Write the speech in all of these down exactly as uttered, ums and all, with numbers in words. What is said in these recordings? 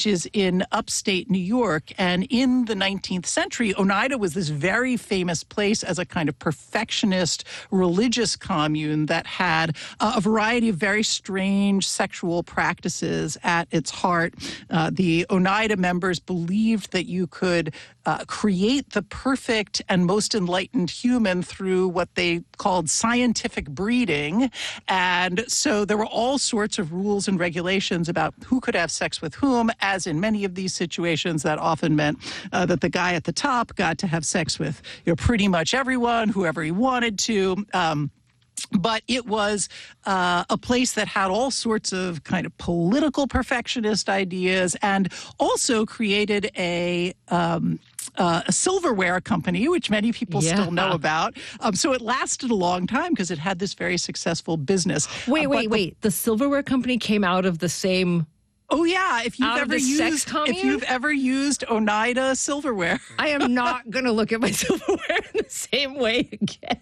which is in upstate New York. And in the nineteenth century, Oneida was this very famous place as a kind of perfectionist religious commune that had uh, a variety of very strange sexual practices at its heart. Uh, the Oneida members believed that you could uh, create the perfect and most enlightened human through what they called scientific breeding. And so there were all sorts of rules and regulations about who could have sex with whom, as in many of these situations, that often meant uh, that the guy at the top got to have sex with, you know, pretty much everyone, whoever he wanted to. Um, But it was uh, a place that had all sorts of kind of political perfectionist ideas, and also created a um, uh, a silverware company, which many people yeah. still know about. Um, so it lasted a long time because it had this very successful business. Wait, uh, wait, the, wait. The silverware company came out of the same... Oh, yeah. If you've Out of ever the sex used, commune? if you've ever used Oneida silverware. I am not going to look at my silverware in the same way again.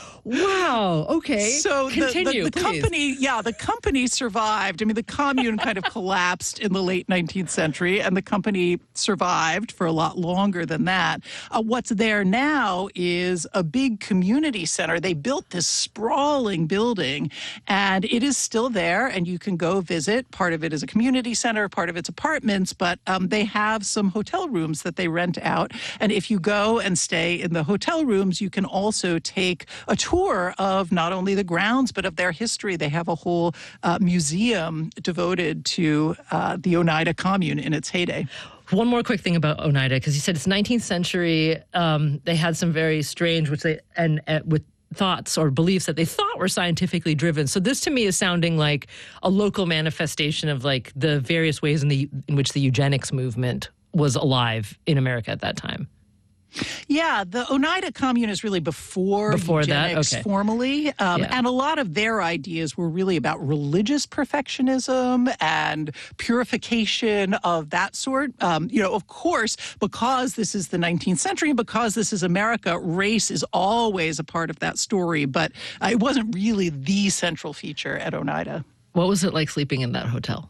Wow. Okay. So the, Continue, the, the please. company, yeah, the company survived. I mean, the commune kind of collapsed in the late nineteenth century, and the company survived for a lot longer than that. Uh, what's there now is a big community center. They built this sprawling building, and it is still there, and you can go visit. Part of it is a community center, part of it's apartments, but um, they have some hotel rooms that they rent out. And if you go and stay in the hotel rooms, you can also take a tour of not only the grounds, but of their history. They have a whole uh, museum devoted to uh, the Oneida Commune in its heyday. One more quick thing about Oneida, because you said it's nineteenth century. Um, they had some very strange, which they and uh, with thoughts or beliefs that they thought were scientifically driven. So this to me is sounding like a local manifestation of like the various ways in the in which the eugenics movement was alive in America at that time. Yeah, the Oneida Commune is really before, before eugenics that? Okay. formally. Um, Yeah. And a lot of their ideas were really about religious perfectionism and purification of that sort. Um, you know, of course, because this is the nineteenth century, because this is America, race is always a part of that story. But uh, it wasn't really the central feature at Oneida. What was it like sleeping in that hotel?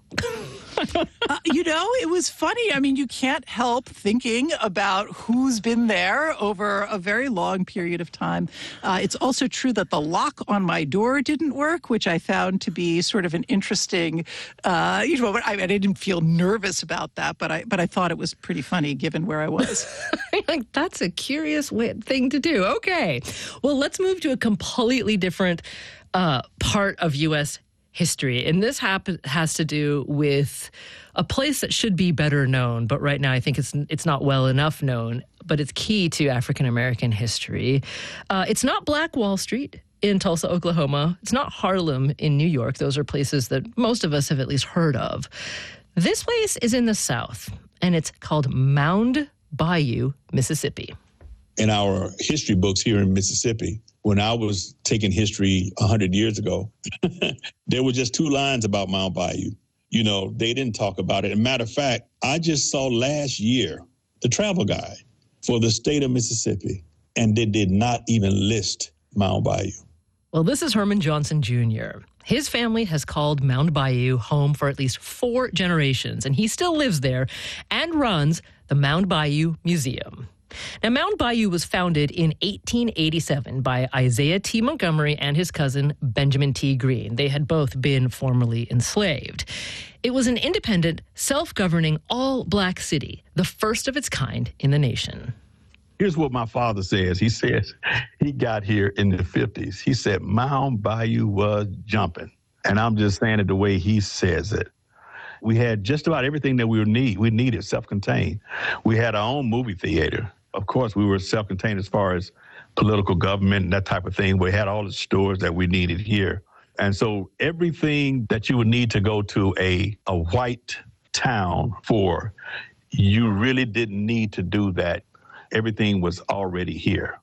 Uh, you know, it was funny. I mean, you can't help thinking about who's been there over a very long period of time. Uh, it's also true that the lock on my door didn't work, which I found to be sort of an interesting, uh, you know, I, I didn't feel nervous about that, but I, but I thought it was pretty funny given where I was. Like, that's a curious way, thing to do. Okay. Well, let's move to a completely different uh, part of U S history. And this hap- has to do with a place that should be better known, but right now I think it's it's not well enough known, but it's key to African-American history. Uh, it's not Black Wall Street in Tulsa, Oklahoma. It's not Harlem in New York. Those are places that most of us have at least heard of. This place is in the South, and it's called Mound Bayou, Mississippi. In our history books here in Mississippi, when I was taking history one hundred years ago, there were just two lines about Mound Bayou. You know, they didn't talk about it. As a matter of fact, I just saw last year the travel guide for the state of Mississippi, and they did not even list Mound Bayou. Well, this is Herman Johnson Junior His family has called Mound Bayou home for at least four generations, and he still lives there and runs the Mound Bayou Museum. Now, Mound Bayou was founded in eighteen eighty-seven by Isaiah T. Montgomery and his cousin Benjamin T. Green. They had both been formerly enslaved. It was an independent, self-governing, all-black city, the first of its kind in the nation. Here's what my father says. He says he got here in the fifties. He said Mound Bayou was jumping. And I'm just saying it the way he says it. We had just about everything that we would need. We needed self-contained. We had our own movie theater. Of course, we were self-contained as far as political government and that type of thing. We had all the stores that we needed here. And so everything that you would need to go to a, a white town for, you really didn't need to do that. Everything was already here.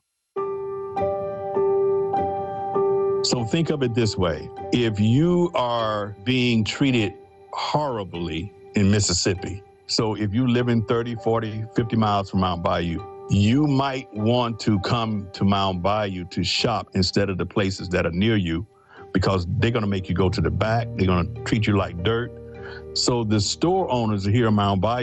So think of it this way. If you are being treated horribly in Mississippi, so if you live in thirty, forty, fifty miles from Mound Bayou, you might want to come to Mound Bayou to shop instead of the places that are near you, because they're going to make you go to the back. They're going to treat you like dirt. So the store owners here in Mound Bayou